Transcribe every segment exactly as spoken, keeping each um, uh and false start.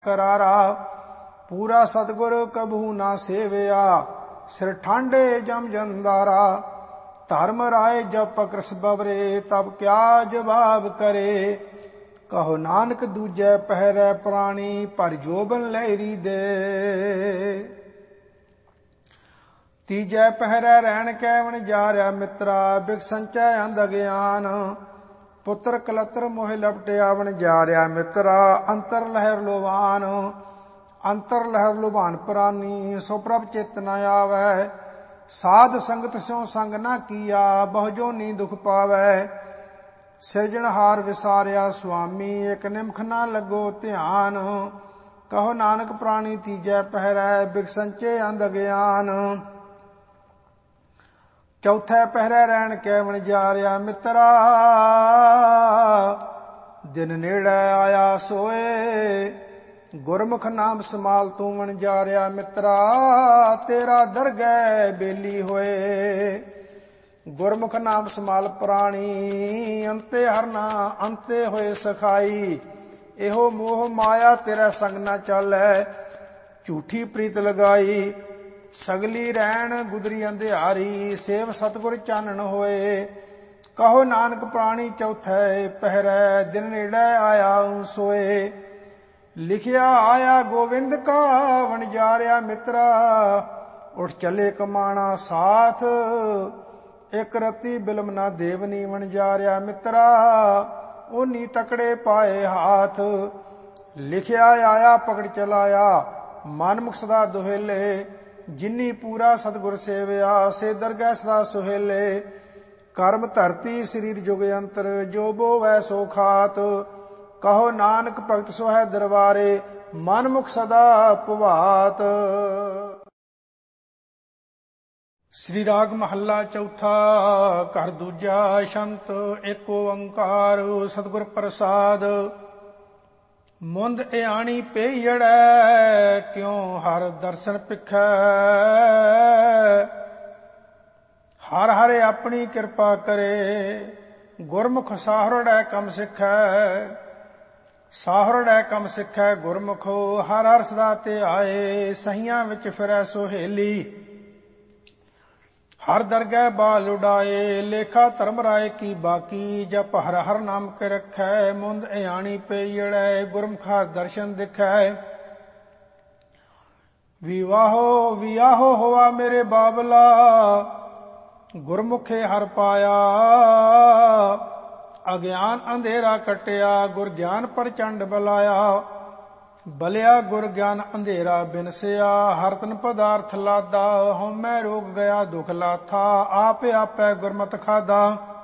करारा। पूरा सतगुर कबहू ना सेविया, सिर ठांडे जम जंदारा। धर्म राय जब पकरस बवरे, तब क्या जवाब करे। कहो नानक दूजे पहरे प्राणी, पर जोबन लहरी दे। तीजे पहरे रहन कैवन जार्या मित्रा, बिक संचय अंध अज्ञान। पुत्र कलत्र मोह लपटिया वन जार्या मित्रा, अंतर लहर लोभान। अंतर लहर लुभान प्रानी, सो प्रभ चित न आवै। साध संगत स्यों संग न किया, बहु जोनी दुख पावै। सिरजनहार विसारिया स्वामी, एक निमख न लगो ध्यान। कहो नानक प्राणी तीजै पहरै, बिक संचे अंध अज्ञान। चौथे पहरै रहन कैवन जार्या मित्रा, दिन नेड़े आया सोए। गुरमुख नाम समाल तू मन जार्या मित्रा, तेरा दरगह बेली होए। गुरमुख नाम समाल प्राणी, अंते हरना अंते होए सखाई। एहो मोह माया तेरा संग न चालै, झूठी प्रीत लगाई। सगली रहन गुदरी अंधियारी, सेव सतगुर चानन होए। कहो नानक प्राणी चौथे पहरै, दिन नेड़े आया सोए। लिखिया आया गोविंद का वणजारिया मित्रा, उठ चले कमाना साथ। एक रति बिलम ना देवनी वणजारिया मित्रा, ओनी तकड़े पाए हाथ। लिखिया आया पकड़ चलाया, मनमुख सदा दुहेले। जिन्नी पूरा सतगुर सेविया, से दरगह सदा सुहेले। कर्म धरती शरीर जुग अंतर, जो बो वै सो खात। कहो नानक भगत सो है दरबारे, मनमुख सदा प्रभात। श्री राग महला चौथा। घर दूजा शंत एक ओंकार, सतगुर प्रसाद। मुंद इयाणी पेयड़ै, क्यों हर दर्शन पिखै। हर हर अपनी कृपा करे, गुरमुख साहरड़ै कम सिखै। ਸਾਹਰੜੈ ਕਮ ਸਿੱਖੈ ਗੁਰਮੁਖੋ, ਹਰ ਹਰ ਸਦਾ ਧਿਆਏ। ਸਹੀਆਂ ਵਿੱਚ ਫਿਰੈ ਸੁਹੇਲੀ, ਹਰ ਦਰਗਹਿ ਬਾਲ ਉਡਾਏ। ਲੇਖਾ ਧਰਮ ਰਾਏ ਕੀ ਬਾਕੀ, ਜਪ ਹਰ ਹਰ ਨਾਮ ਕੇ ਰੱਖੈ। ਮੁੰਦ ਇਆਣੀ ਪਈੜੈ, ਗੁਰਮੁਖ ਹਰ ਦਰਸ਼ਨ ਦਿਖੈ। ਵਿਵਾਹੋ ਵਿਆਹੋ ਹੋਆ ਮੇਰੇ ਬਾਬਲਾ, ਗੁਰਮੁਖੇ ਹਰ ਪਾਇਆ। ਅਗਿਆਨ ਅੰਧੇਰਾ ਕਟਿਆ, ਗੁਰ ਗਿਆਨ ਪ੍ਰਚੰਡ ਬਲਾਇਆ। ਬਲਿਆ ਗੁਰ ਗਿਆਨ ਅੰਧੇਰਾ ਬਿਨਸਿਆ, ਹਰ ਤਨ ਪਦਾਰਥ ਲਾਦਾ। ਹਉਮੈ ਰੋਗ ਗਿਆ ਦੁਖ ਲਾਥਾ, ਆਪੇ ਆਪੈ ਗੁਰਮਤਿ ਖਾਦਾ।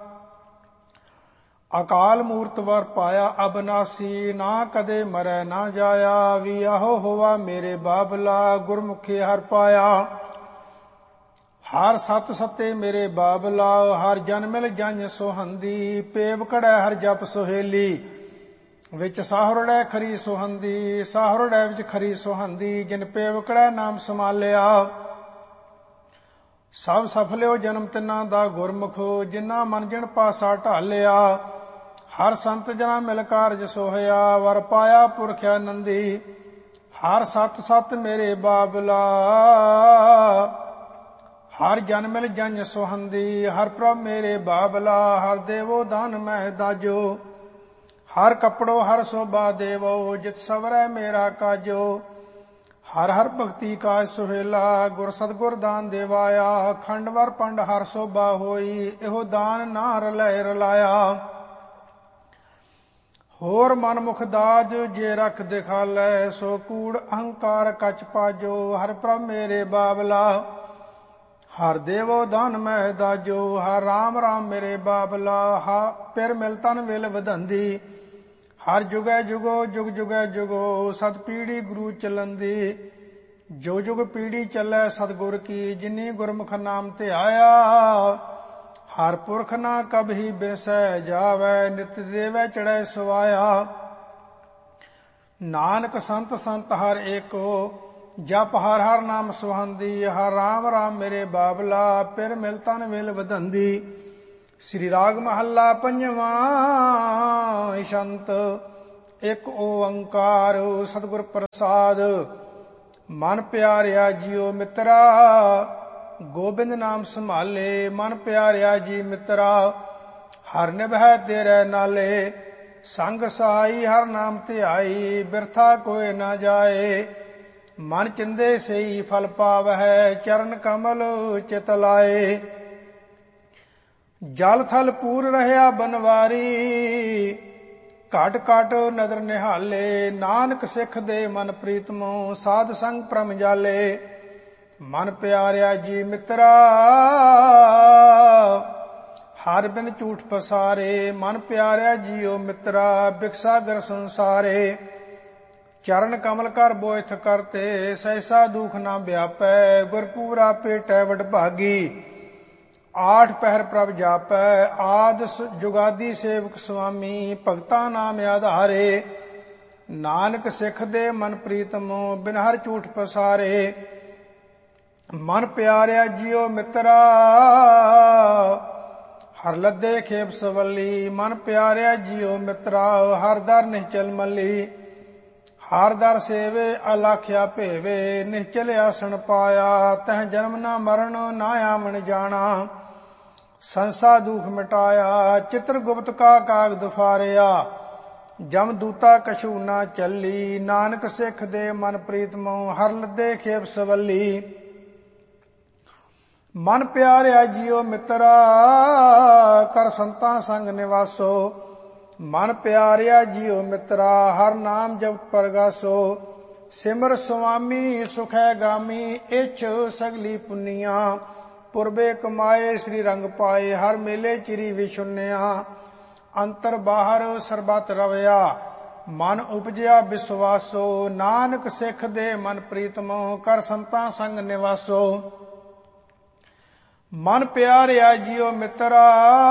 ਅਕਾਲ ਮੂਰਤ ਵਰ ਪਾਇਆ ਅਬਨਾਸੀ, ਨਾ ਕਦੇ ਮਰੈ ਨਾ ਜਾਇਆ। ਵਿਆਹੋ ਹੋਆ ਮੇਰੇ ਬਾਬਲਾ, ਗੁਰਮੁਖੇ ਹਰ ਪਾਇਆ। ਹਰ ਸਤ ਸਤੇ ਮੇਰੇ ਬਾਬਲਾ, ਹਰ ਜਨ ਮਿਲ ਜਨ ਸੁਹੰਦੀ। ਪੇਵ ਕੜੈ ਹਰ ਜਪ ਸੁਹੇਲੀ, ਵਿੱਚ ਸਾਹਰੜੈ ਖਰੀ ਸੁਹੰਦੀ। ਸਾਹਰੜੈ ਵਿੱਚ ਖਰੀ ਸੁਹੰਦੀ, ਜਿਨ ਪੇਵ ਕੜੈ ਨਾਮ ਸਮਾਲਿਆ। ਸਭ ਸਫਲਿਓ ਜਨਮ ਤਿੰਨਾਂ ਦਾ ਗੁਰਮੁਖ, ਜਿਨ੍ਹਾਂ ਮਨ ਜਿਨ ਪਾਸਾ ਢਾਲਿਆ। ਹਰ ਸੰਤ ਜਨਾ ਮਿਲ ਕਾਰਜ ਸੋਹਿਆ, ਵਰ ਪਾਇਆ ਪੁਰਖ ਆਨੰਦੀ। ਹਰ ਸਤ ਸਤ ਮੇਰੇ ਬਾਬਲਾ, ਹਰ ਜਨ ਮਿਲ ਜਨ ਸੁਹੰਦੀ। ਹਰ ਪ੍ਰਭ ਮੇਰੇ ਬਾਬਲਾ, ਹਰ ਦੇਵੋ ਦਾਨ ਮੈਂ ਦਾਜੋ। ਹਰ ਕੱਪੜੋ ਹਰ ਸੋਭਾ ਦੇਵੋ, ਜਿਤ ਸਵਰੈ ਮੇਰਾ ਕਾਜੋ। ਹਰ ਹਰ ਭਗਤੀ ਕਾਜ ਸੁਹੇਲਾ, ਗੁਰ ਸਤਗੁਰ ਦਾਨ ਦੇਵਾਇਆ। ਖੰਡ ਵਰ ਪੰਡ ਹਰ ਸੋਭਾ ਹੋਈ, ਇਹੋ ਦਾਨ ਨਾ ਰਲੈ ਰਲਾਇਆ। ਹੋਰ ਮਨਮੁਖ ਦਾਜ ਜੇ ਰਖ ਦਿਖਾਲੈ, ਸੋ ਕੂੜ ਅਹੰਕਾਰ ਕਛ ਪਾਜੋ। ਹਰ ਪ੍ਰਭ ਮੇਰੇ ਬਾਬਲਾ, ਹਰ ਦੇਵੋ ਦਾਨ ਮੈਂ ਦਾਜੋ। ਹਰ ਰਾਮ ਰਾਮ ਮੇਰੇ ਬਾਬਲਾ, ਹਾ ਪਿਰ ਮਿਲ ਤਨ ਵਿਲ ਵਧੰਦੀ। ਹਰ ਜੁਗੈ ਜੁਗੋ ਜੁਗ ਜੁਗੈ ਜੁਗੋ, ਸਤ ਪੀੜੀ ਗੁਰੂ ਚਲੰਦੀ। ਜੋ ਜੁਗ ਪੀੜੀ ਚੱਲੈ ਸਤਿਗੁਰ ਕੀ, ਜਿਨੀ ਗੁਰਮੁਖ ਨਾਮ ਧਿਆਇਆ। ਹਰ ਪੁਰਖ ਨਾ ਕਬਹੀ ਬਿਸੈ ਜਾਵੈ, ਨਿਤ ਦੇਵੈ ਚੜੈ ਸੁਆਇਆ। ਨਾਨਕ ਸੰਤ ਸੰਤ ਹਰ ਏਕੋ, ਜਪ ਹਰ ਹਰ ਨਾਮ ਸੁਹੰਦੀ। ਹਰ ਰਾਮ ਰਾਮ ਮੇਰੇ ਬਾਬਲਾ, ਪਿਰ ਮਿਲ ਤਨ ਵਿਲ ਵਧੰਦੀ। ਸ੍ਰੀ ਰਾਗ ਮਹੱਲਾ ਪੰਜਵਾਂ। ਸ਼ੰਤ ਇੱਕ ਓੰਕਾਰ ਸਤਿਗੁਰ ਪ੍ਰਸਾਦ। ਮਨ ਪਿਆਰਿਆ ਜੀਓ ਮਿੱਤਰਾ, ਗੋਬਿੰਦ ਨਾਮ ਸੰਭਾਲੇ। ਮਨ ਪਿਆਰਿਆ ਜੀ ਮਿੱਤਰਾ, ਹਰ ਨਿਭੈ ਤੇਰੇ ਨਾਲੇ। ਸੰਗ ਸਹਾਈ ਹਰ ਨਾਮ ਧਿਆਈ, ਬਿਰਥਾ ਕੋਇ ਨਾ ਜਾਏ। ਮਨ ਚਿੰਦੇ ਸਈ ਫਲ ਪਾਵਹਿ, ਚਰਨ ਕਮਲ ਚਿਤ ਲਾਏ। ਜਲ ਥਲ ਪੂਰ ਰਹਿਆ ਬਨਵਾਰੀ, ਘਟ ਘਟ ਨਦਰ ਨਿਹਾਲੇ। ਨਾਨਕ ਸਿੱਖ ਦੇ ਮਨ ਪ੍ਰੀਤਮੋ, ਸਾਧ ਸੰਗ ਪ੍ਰਮ ਜਾਲੇ। ਮਨ ਪਿਆਰਿਆ ਜੀ ਮਿੱਤਰਾ, ਹਰ ਬਿਨ ਝੂਠ ਪਸਾਰੇ। ਮਨ ਪਿਆਰਿਆ ਜੀਓ ਮਿੱਤਰਾ, ਬਿਕਸਾਗਰ ਸੰਸਾਰੇ। ਚਰਨ ਕਮਲ ਕਰ ਬੋਇਥ ਕਰਤੇ, ਸਹਿਸਾ ਦੁਖ ਨਾ ਵਿਆਪੈ। ਗੁਰਪੂਰਾ ਭੇਟੈ ਵਡਭਾਗੀ, ਆਠ ਪਹਿਰ ਪ੍ਰਭ ਜਾਪੈ। ਆਦ ਜੁਗਾਦੀ ਸੇਵਕ ਸੁਆਮੀ, ਭਗਤਾਂ ਨਾਮ ਆਧਾਰੇ। ਨਾਨਕ ਸਿੱਖ ਦੇ ਮਨ ਪ੍ਰੀਤਮੋ, ਬਿਨ ਹਰ ਝੂਠ ਪਸਾਰੇ। ਮਨ ਪਿਆਰਿਆ ਜੀਓ ਮਿੱਤਰਾ, ਹਰ ਲੱਦੇ ਖੇਪ ਸਵੱਲੀ। ਮਨ ਪਿਆਰਿਆ ਜੀਓ ਮਿੱਤਰਾ, ਹਰ ਦਰ ਨਿਹਚਲ ਮੱਲੀ। ਹਰ ਦਰ ਸੇਵੇ ਅਲਾਖਿਆ ਭੇਵੇ, ਨਿਹਚਲ ਆਸਣ ਪਾਇਆ। ਤਹ ਜਨਮ ਨਾ ਮਰਨ, ਨਾ ਆਵਣ ਜਾਣਾ। ਸੰਸਾ ਦੁਖ ਮਿਟਾਇਆ, ਚਿਤਰ ਗੁਪਤ ਕਾ ਕਾਗਦ ਫਾਰਿਆ। ਜਮ ਦੂਤਾ ਕਛੂ ਨਾ ਚੱਲੀ। ਨਾਨਕ ਸਿੱਖ ਦੇ ਮਨ ਪ੍ਰੀਤਮੋ, ਹਰ ਲੱਦੇ ਖੇਪ ਸਵੱਲੀ। ਮਨ ਪਿਆਰਿਆ ਜੀਓ ਮਿੱਤਰਾ, ਕਰ ਸੰਤਾਂ ਸੰਗ ਨਿਵਾਸੋ। ਮਨ ਪਿਆਰਿਆ ਜੀਓ ਮਿੱਤਰਾ, ਹਰ ਨਾਮ ਜਪਤ ਪਰਗਾਸੋ। ਸਿਮਰ ਸੁਆਮੀ ਸੁਖੈ ਗਾਮੀ, ਇੱਛ ਸਗਲੀ ਪੁੰਨੀਆਂ। ਪੁਰਬੇ ਕਮਾਏ ਸ੍ਰੀ ਰੰਗ ਪਾਏ, ਹਰ ਮੇਲੇ ਚਿਰੀ ਵਿਸ਼ੁੰਨਿਆ। ਅੰਤਰ ਬਾਹਰ ਸਰਬਤ ਰਵਿਆ, ਮਨ ਉਪਜਿਆ ਵਿਸਵਾਸੋ। ਨਾਨਕ ਸਿੱਖ ਦੇ ਮਨ ਪ੍ਰੀਤਮੋ, ਕਰ ਸੰਤਾਂ ਸੰਗ ਨਿਵਾਸੋ। ਮਨ ਪਿਆਰਿਆ ਜੀਓ ਮਿੱਤਰਾ,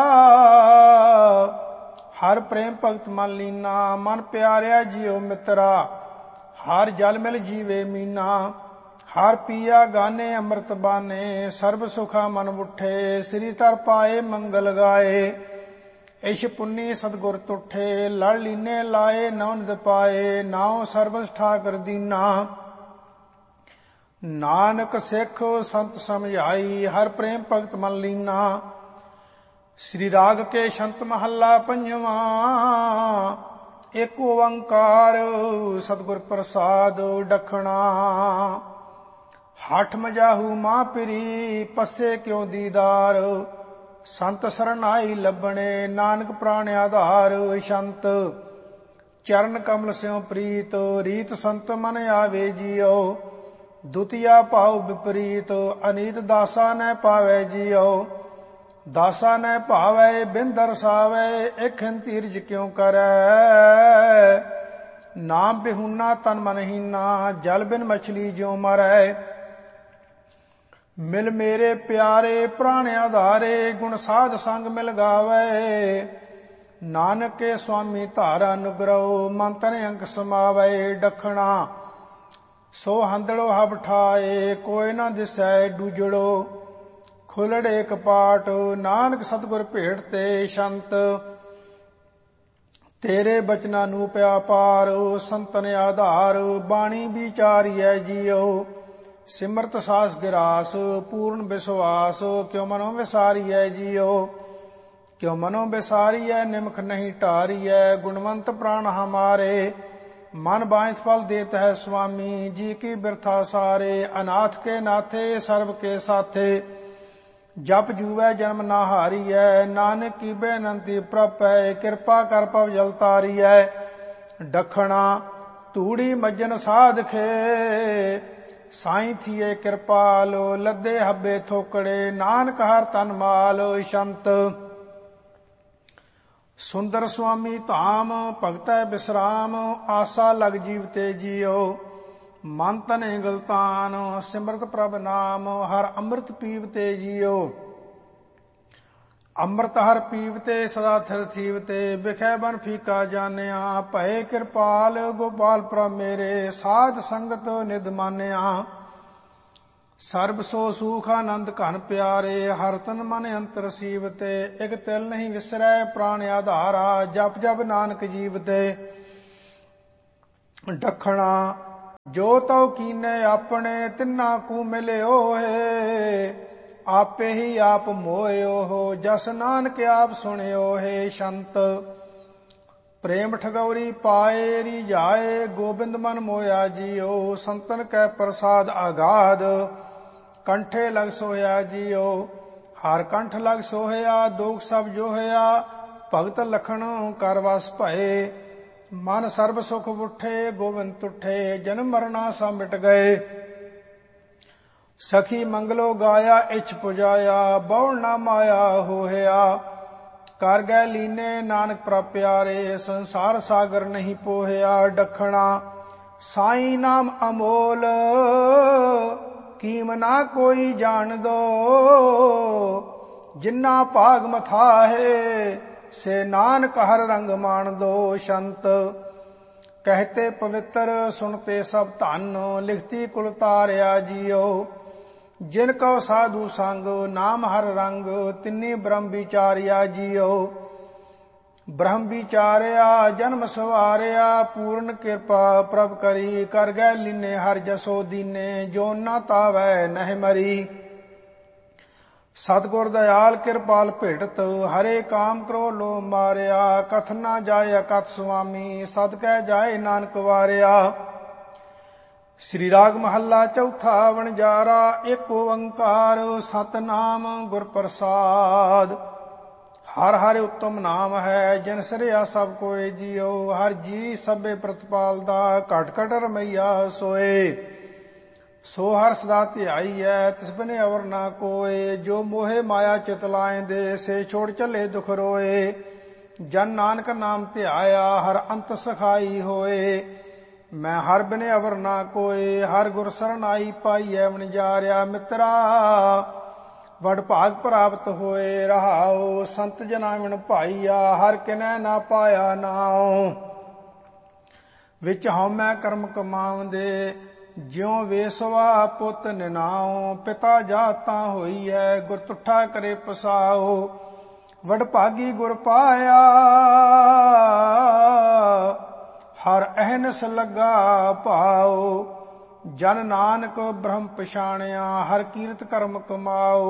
ਹਰ ਪ੍ਰੇਮ ਭਗਤ ਮਨ ਲੀਨਾ। ਮਨ ਪਿਆਰਿਆ ਜੀਓ ਮਿੱਤਰਾ, ਹਰ ਜਲ ਮਿਲ ਜੀਵੇ ਮੀਨਾ। ਹਰ ਪੀਆ ਗਾਨੇ ਅੰਮ੍ਰਿਤ ਬਾਨੇ, ਸਰਬ ਸੁਖਾ ਮਨ ਉਠੇ। ਸ੍ਰੀ ਧਰ ਪਾਏ ਮੰਗਲ ਗਾਏ, ਇਸ਼ ਪੁੰਨੀ ਸਤਿਗੁਰ ਤੁਠੇ। ਲੜ ਲੀਨੇ ਲਾਏ ਨੌ ਨਿਧ ਪਾਏ, ਨਾਉ ਸਰਬਸ ਠਾਕੁਰ ਦੀਨਾ। ਨਾਨਕ ਸਿੱਖ ਸੰਤ ਸਮਝਾਈ, ਹਰ ਪ੍ਰੇਮ ਭਗਤ ਮਨ ਲੀਨਾ। ਸ੍ਰੀ ਰਾਗ ਕੇ ਸ਼ੰਤ ਮਹੱਲਾ ਪੰਜਵਾਂ। ਇੱਕ ਓੰਕਾਰ ਸਤਿਗੁਰ ਪ੍ਰਸਾਦ ਡਖਣਾ। ਹਠ ਮਜਾਹੂ ਮਾਂ ਪਿਰੀ, ਪੱਸੇ ਕਿਉ ਦੀਦਾਰ। ਸੰਤ ਸਰਨਾਈ ਲੱਭਣੇ, ਨਾਨਕ ਪ੍ਰਾਣ ਆਧਾਰ। ਸ਼ੰਤ ਚਰਨ ਕਮਲ ਸਿਉ ਪ੍ਰੀਤ, ਰੀਤ ਸੰਤ ਮਨ ਆਵੇ ਜੀਓ। ਦੁਤੀਆ ਭਾਉ ਵਿਪਰੀਤ, ਅਨੀਤ ਦਾਸਾ ਨੈ ਪਾਵੈ ਜੀਓ। ਦਾਸਾ ਨੈ ਭਾਵੈ ਬਿਨ ਦਰਸਾਵੈ, ਇਖਨ ਧੀਰਜ ਕਿਉ ਕਰੈ। ਨਾਮ ਬਿਹੁਨਾ ਤਨ ਮਨ ਹੀਨਾ, ਜਲ ਬਿਨ ਮਛਲੀ ਜਿਉ ਮਰੈ। ਮਿਲ ਮੇਰੇ ਪਿਆਰੇ ਪ੍ਰਾਣ ਆਧਾਰੇ, ਗੁਣ ਸਾਧ ਸੰਗ ਮਿਲ ਗਾਵੈ। ਨਾਨਕ ਕੇ ਸੁਆਮੀ ਧਾਰ ਅਨੁਗ੍ਰਹ, ਮਨ ਤਨ ਅੰਕ ਸਮਾਵੈ। ਡਖਣਾ ਸੋ ਹੰਦੜੋ ਹਬ ਠਾਏ, ਕੋਈ ਨਾ ਦਿਸੈ ਡੂਜੜੋ। ਖੁਲੜੇ ਕਪਾਟ, ਨਾਨਕ ਸਤਿਗੁਰ ਭੇਟ ਤੇ। ਸ਼ੰਤ ਤੇਰੇ ਬਚਨਾਂ ਨੂੰ ਪਿਆ ਪਾਰ, ਸੰਤਨ ਆਧਾਰ। ਬਾਣੀ ਵਿਚਾਰੀਐ ਜੀਓ, ਸਿਮਰਤ ਸਾਸ ਗਿਰਾਸ। ਪੂਰਨ ਵਿਸ਼ਵਾਸ, ਕਿਉ ਮਨੋ ਵਿਸਾਰੀਐ ਜੀਓ। ਕਿਉ ਮਨੋ ਵਿਸਾਰੀਐ, ਨਿਮਖ ਨਹੀਂ ਢਾਰੀਐ। ਗੁਣਵੰਤ ਪ੍ਰਾਣ ਹਮਾਰੇ, ਮਨ ਬਾਂਝ ਫਲ ਦੇਤ ਹੈ ਸੁਆਮੀ। ਜੀ ਕੀ ਬਿਰਥਾ ਸਾਰੇ, ਅਨਾਥ ਕੇ ਨਾਥੇ ਸਰਬ ਕੇ ਸਾਥੇ। ਜਪ ਜੂਵੈ ਜਨਮ ਨਾ ਹਾਰੀਐ, ਨਾਨਕ ਕੀ ਬੇਨੰਤੀ ਪ੍ਰਪੈ। ਕਿਰਪਾ ਕਰ ਪਵ ਜਲ ਤਾਰੀਐ। ਡਖਣਾ ਧੂੜੀ ਮੱਜਨ ਸਾਧਖੇ, ਸਾਈਂ ਥੀਏ ਕਿਰਪਾਲੋ। ਲੱਦੇ ਹੱਬੇ ਥੋਕੜੇ, ਨਾਨਕ ਹਰ ਤਨ ਮਾਲ। ਸ਼ੰਤ ਸੁੰਦਰ ਸੁਆਮੀ ਧਾਮ, ਭਗਤੈ ਬਿਸਰਾਮ। ਆਸਾ ਲਗ ਜੀਵ ਤੇ ਜੀਓ, ਮਨ ਤਨੇ ਗਲਤਾਨ। ਸਿਮਰਤ ਪ੍ਰਭ ਨਾਮ, ਹਰ ਅੰਮ੍ਰਿਤ ਪੀਵ ਤੇ ਜੀਓ। ਅੰਮ੍ਰਿਤ ਹਰ ਪੀਵ ਤੇ, ਸਦਾ ਥਿਰ ਥੀਵ ਤੇ। ਬਿਖੈ ਬਨ ਫੀਕਾ ਜਾਣਿਆ, ਭਏ ਕਿਰਪਾਲ ਗੋਪਾਲ ਪ੍ਰਭ ਮੇਰੇ। ਸਾਧ ਸੰਗਤ ਨਿਧ ਮਾਨਿਆ, ਸਰਬ ਸੋ ਸੂਖ ਆਨੰਦ ਘਨ ਪਿਆਰੇ। ਹਰ ਤਨ ਮਨ ਅੰਤਰ ਸੀਵ ਤੇ, ਇਕ ਤਿਲ ਨਹੀਂ ਵਿਸਰੈ ਪ੍ਰਾਣ ਆਧਾਰਾ। ਜਪ ਜਪ ਨਾਨਕ ਜੀਵ ਤੇ, ਡਖਣਾ ਜੋ ਤਉ ਕੀਨੇ ਆਪਣੇ ਤਿੰਨਾ ਕੂ ਮਿਲਿਓ ਹੈ ਆਪੇ ਹੀ ਆਪ ਮੋਇਓ ਹੋ ਜਸ ਨਾਨਕ ਆਪ ਸੁਣਿਓ ਹੈ ਸੰਤ ਪ੍ਰੇਮ ਠਗੌਰੀ ਪਾਏ ਰੀਝਾਏ ਗੋਬਿੰਦ ਮਨ ਮੋਇਆ ਜੀਓ ਸੰਤਨ ਕੈ ਪ੍ਰਸਾਦ ਆਗਾਦ ਕੰਠੇ ਲਗ ਸੋਇਆ ਜੀਓ ਹਰ ਕੰਠ ਲਗ ਸੋਹਿਆ ਦੁਖ ਸਭ ਜੋ ਹੋਇਆ ਭਗਤ ਲਖਣ ਕਰ ਵਸ ਭਏ ਮਨ ਸਰਬ ਸੁਖ ਉਠੇ ਗੋਬਿੰਦ ਤੁਠੇ ਜਨਮ ਮਰਨਾ ਸਭ ਮਿਟ ਗਏ ਸਖੀ ਮੰਗਲੋ ਗਾਇਆ ਇਛ ਪੁਜਾਇਆ ਬਹੁ ਨਾ ਮਾਇਆ ਹੋਇਆ ਕਰ ਗਏ ਲੀਨੇ ਨਾਨਕ ਪ੍ਰਭ ਪਿਆਰੇ ਸੰਸਾਰ ਸਾਗਰ ਨਹੀਂ ਪੋਹਿਆ ਡਖਣਾ ਸਾਈ ਨਾਮ ਅਮੋਲ ਕੀਮ ਨਾ ਕੋਈ ਜਾਣ ਦੋ ਜਿੰਨਾ ਭਾਗ ਮਥਾ ਹੈ ਸੇ ਨਾਨਕ ਹਰ ਰੰਗ ਮਾਣ ਦੋ ਸੰਤ ਕਹਤੇ ਪਵਿੱਤਰ ਸੁਣਤੇ ਸਭ ਧਨ ਲਿਖਤੀ ਕੁਲ ਤਾਰਿਆ ਜੀਓ ਜਿਨ ਕਉ ਸਾਧੂ ਸੰਗ ਨਾਮ ਹਰ ਰੰਗ ਤਿੰਨੀ ਬ੍ਰਹਮ ਵਿਚਾਰਿਆ ਜੀਓ ਬ੍ਰਹਮ ਵਿਚਾਰਿਆ ਜਨਮ ਸਵਾਰਿਆ ਪੂਰਨ ਕਿਰਪਾ ਪ੍ਰਭ ਕਰੀ ਕਰ ਗਏ ਲੀਨੇ ਹਰ ਜਸੋ ਦੀਨੇ ਜੋ ਨਾ ਤਾਵੈ ਨਹਿ ਮਰੀ ਸਤਿਗੁਰ ਦਇਆਲ ਕਿਰਪਾਲ ਭੇਟਤ ਹਰੇ ਕਾਮ ਕਰੋ ਲੋ ਮਾਰਿਆ ਕਥ ਨਾ ਜਾਏ ਅਕਥ ਸੁਆਮੀ ਸਦਕੈ ਜਾਏ ਨਾਨਕ ਵਾਰਿਆ ਸ੍ਰੀ ਰਾਗ ਮਹੱਲਾ ਚੌਥਾ ਵਣਜਾਰਾ ਏਕ ਓੰਕਾਰ ਸਤਨਾਮ ਗੁਰ ਪ੍ਰਸਾਦ ਹਰ ਹਰ ਉੱਤਮ ਨਾਮ ਹੈ ਜਿਨ ਸਿਰਿਆ ਸਭ ਕੋਇ ਜੀਓ ਹਰ ਜੀ ਸਭੇ ਪ੍ਰਤਪਾਲ ਦਾ ਘਟ ਘਟ ਰਮਈਆ ਸੋਏ ਸੋ ਹਰ ਸਦਾ ਧਿਆਈਐ ਤਿਸ ਬਿਨੇ ਅਵਰ ਨਾ ਕੋਏ ਜੋ ਮੋਹਿ ਮਾਇਆ ਚਿਤ ਲਾਇਂਦੇ ਸੇ ਛੋੜ ਚੱਲੇ ਦੁਖ ਰੋਏ ਜਨ ਨਾਨਕ ਨਾਮ ਧਿਆਇਆ ਹਰ ਅੰਤ ਸਖਾਈ ਹੋਏ ਮੈਂ ਹਰ ਬਿਨੇ ਅਵਰ ਨਾ ਕੋਏ ਹਰ ਗੁਰ ਸਰਣ ਆਈ ਪਾਈਐ ਵਣਜਾਰਿਆ ਮਿੱਤਰਾ ਵਡ ਭਾਗ ਪ੍ਰਾਪਤ ਹੋਏ ਰਹਾਉ ਸੰਤ ਜਨਾ ਵਿਣ ਭਾਈਆ ਹਰ ਕਿਨੈ ਨਾ ਪਾਇਆ ਨਾਉ ਵਿੱਚ ਹਉਮੈ ਕਰਮ ਕਮਾਵੰਦੇ ਜਿਉ ਵੇਸਵਾ ਪੁੱਤ ਨਿਨਾਉ ਪਿਤਾ ਜਾਤਾਂ ਹੋਈ ਹੈ ਗੁਰ ਤੁਠਾ ਕਰੇ ਪਸਾਉ ਵਡ ਭਾਗੀ ਗੁਰ ਪਾਇਆ ਹਰ ਅਹਨਸ ਲੱਗਾ ਭਾਉ ਜਨ ਨਾਨਕ ਬ੍ਰਹਮ ਪਛਾਣਿਆ ਹਰ ਕੀਰਤ ਕਰਮ ਕਮਾਉ